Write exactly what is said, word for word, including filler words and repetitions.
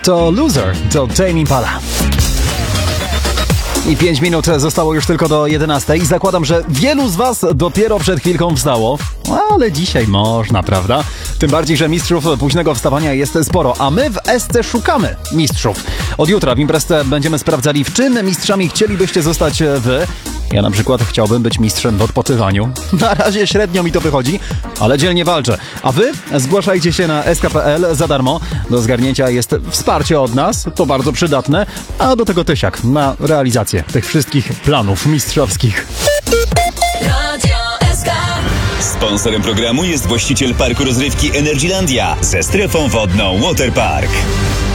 To Loser, to Tame Impala. I pięć minut zostało już tylko do jedenastej i zakładam, że wielu z was dopiero przed chwilką wstało, ale dzisiaj można, prawda? Tym bardziej, że mistrzów późnego wstawania jest sporo, a my w S C szukamy mistrzów. Od jutra w Imprezce będziemy sprawdzali, w czym mistrzami chcielibyście zostać wy. Ja na przykład chciałbym być mistrzem w odpoczywaniu. Na razie średnio mi to wychodzi, ale dzielnie walczę. A wy zgłaszajcie się na s k kropka p l za darmo. Do zgarnięcia jest wsparcie od nas, to bardzo przydatne, a do tego tysiak na realizację tych wszystkich planów mistrzowskich. Sponsorem programu jest właściciel parku rozrywki Energylandia ze strefą wodną Waterpark.